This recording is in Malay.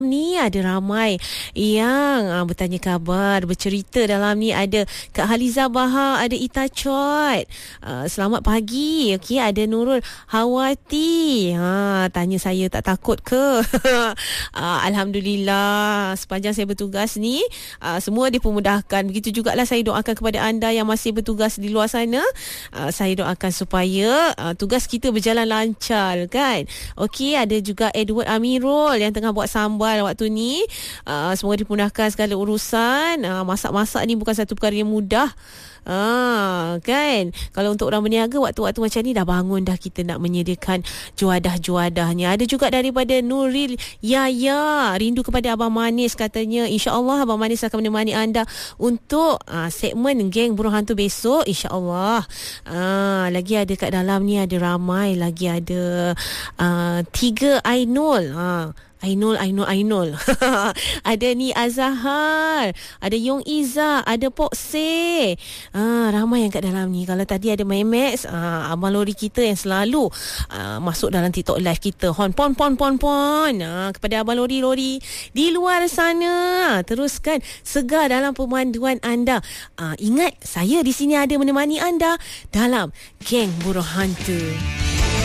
Ni ada ramai yang bertanya khabar, bercerita. Dalam ni ada Kak Haliza Bahar, ada Ita Chot. Selamat pagi. Okey, ada Nurul Hawati. Tanya saya tak takut ke? Alhamdulillah, sepanjang saya bertugas ni semua dipermudahkan. Begitu jugalah saya doakan kepada anda yang masih bertugas di luar sana. Saya doakan supaya tugas kita berjalan lancar, kan? Okey, ada juga Edward Amirul yang tengah buat sambal waktu ni. Semoga dipermudahkan segala urusan. Masak-masak ni bukan satu perkara yang mudah. Kan, kalau untuk orang berniaga waktu-waktu macam ni dah bangun dah kita nak menyediakan juadah-juadahnya. Ada juga daripada Nuril Yaya, rindu kepada Abang Manis katanya. InsyaAllah Abang Manis akan menemani anda untuk segmen Geng Burung Hantu besok, InsyaAllah. Lagi ada kat dalam ni, ada ramai lagi. Ada 3 Ainul. Ainul. Ada ni Azahar, ada Yong Iza, ada Pok Se. Ramai yang kat dalam ni. Kalau tadi ada Memex, Abang Lori kita yang selalu masuk dalam TikTok live kita. Hon pon. Kepada Abang Lori di luar sana, teruskan segar dalam pemanduan anda. Ingat, saya di sini ada menemani anda dalam Geng Burung Hantu.